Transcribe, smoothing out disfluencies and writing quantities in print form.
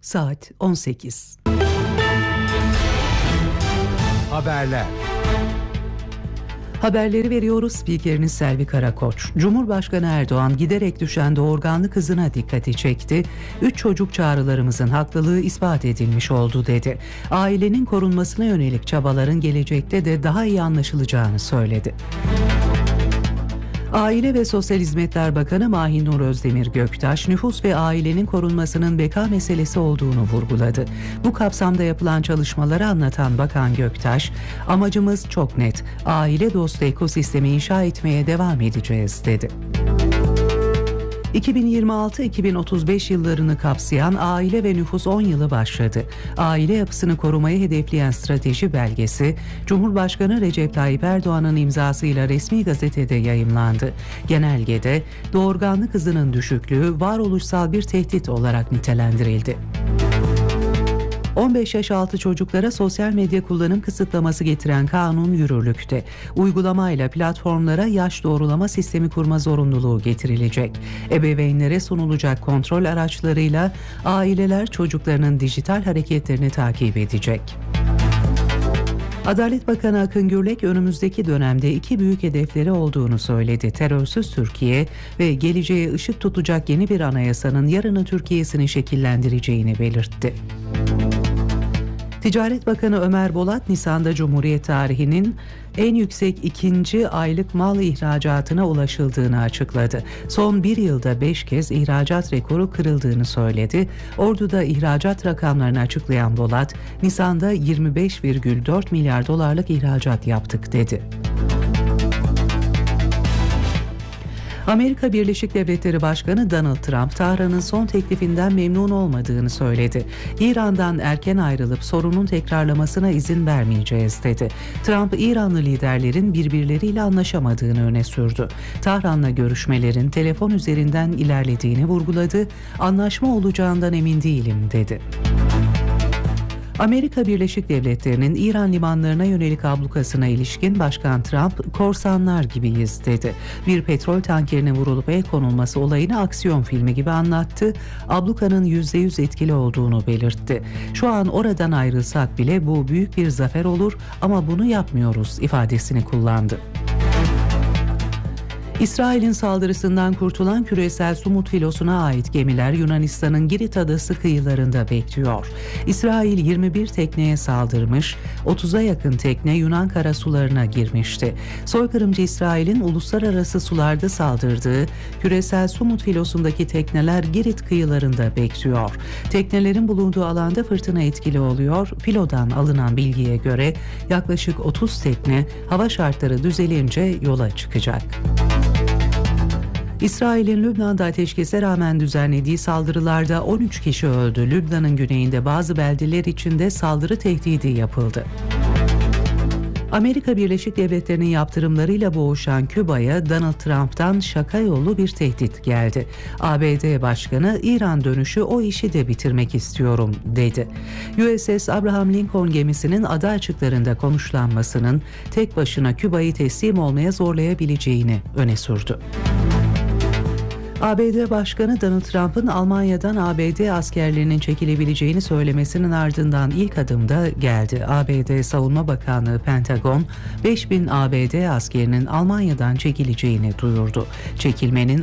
Saat 18. Haberler. Haberleri veriyoruz. Spikeriniz Selvi Karakoç. Cumhurbaşkanı Erdoğan giderek düşen doğurganlık hızına dikkati çekti. 3 çocuk çağrılarımızın haklılığı ispat edilmiş oldu dedi. Ailenin korunmasına yönelik çabaların gelecekte de daha iyi anlaşılacağını söyledi. Aile ve Sosyal Hizmetler Bakanı Mahinur Özdemir Göktaş, nüfus ve ailenin korunmasının beka meselesi olduğunu vurguladı. Bu kapsamda yapılan çalışmaları anlatan Bakan Göktaş, amacımız çok net, aile dostu ekosistemi inşa etmeye devam edeceğiz dedi. 2026-2035 yıllarını kapsayan Aile ve Nüfus 10 yılı başladı. Aile yapısını korumayı hedefleyen strateji belgesi, Cumhurbaşkanı Recep Tayyip Erdoğan'ın imzasıyla resmi gazetede yayımlandı. Genelgede doğurganlık hızının düşüklüğü varoluşsal bir tehdit olarak nitelendirildi. 15 yaş altı çocuklara sosyal medya kullanım kısıtlaması getiren kanun yürürlükte. Uygulamayla platformlara yaş doğrulama sistemi kurma zorunluluğu getirilecek. Ebeveynlere sunulacak kontrol araçlarıyla aileler çocuklarının dijital hareketlerini takip edecek. Adalet Bakanı Akın Gürlek önümüzdeki dönemde 2 büyük hedefleri olduğunu söyledi. Terörsüz Türkiye ve geleceğe ışık tutacak yeni bir anayasanın yarının Türkiye'sini şekillendireceğini belirtti. Ticaret Bakanı Ömer Bolat, Nisan'da Cumhuriyet tarihinin en yüksek 2. aylık mal ihracatına ulaşıldığını açıkladı. Son bir yılda 5 kez ihracat rekoru kırıldığını söyledi. Ordu'da ihracat rakamlarını açıklayan Bolat, Nisan'da 25,4 milyar dolarlık ihracat yaptık dedi. Amerika Birleşik Devletleri Başkanı Donald Trump, Tahran'ın son teklifinden memnun olmadığını söyledi. İran'dan erken ayrılıp sorunun tekrarlamasına izin vermeyeceğiz dedi. Trump, İranlı liderlerin birbirleriyle anlaşamadığını öne sürdü. Tahran'la görüşmelerin telefon üzerinden ilerlediğini vurguladı. Anlaşma olacağından emin değilim dedi. Amerika Birleşik Devletleri'nin İran limanlarına yönelik ablukasına ilişkin Başkan Trump, korsanlar gibiyiz dedi. Bir petrol tankerine vurulup el konulması olayını aksiyon filmi gibi anlattı. Ablukanın %100 etkili olduğunu belirtti. Şu an oradan ayrılsak bile bu büyük bir zafer olur ama bunu yapmıyoruz ifadesini kullandı. İsrail'in saldırısından kurtulan küresel Sumut filosuna ait gemiler Yunanistan'ın Girit adası kıyılarında bekliyor. İsrail 21 tekneye saldırmış, 30'a yakın tekne Yunan karasularına girmişti. Soykırımcı İsrail'in uluslararası sularda saldırdığı küresel Sumut filosundaki tekneler Girit kıyılarında bekliyor. Teknelerin bulunduğu alanda fırtına etkili oluyor. Filodan alınan bilgiye göre yaklaşık 30 tekne hava şartları düzelince yola çıkacak. İsrail'in Lübnan'da ateşkese rağmen düzenlediği saldırılarda 13 kişi öldü. Lübnan'ın güneyinde bazı beldeler içinde saldırı tehdidi yapıldı. Amerika Birleşik Devletleri'nin yaptırımlarıyla boğuşan Küba'ya Donald Trump'tan şaka yollu bir tehdit geldi. ABD Başkanı, İran dönüşü o işi de bitirmek istiyorum dedi. USS Abraham Lincoln gemisinin ada açıklarında konuşlanmasının tek başına Küba'yı teslim olmaya zorlayabileceğini öne sürdü. ABD Başkanı Donald Trump'ın Almanya'dan ABD askerlerinin çekilebileceğini söylemesinin ardından ilk adım da geldi. ABD Savunma Bakanlığı Pentagon, 5.000 ABD askerinin Almanya'dan çekileceğini duyurdu. Çekilmenin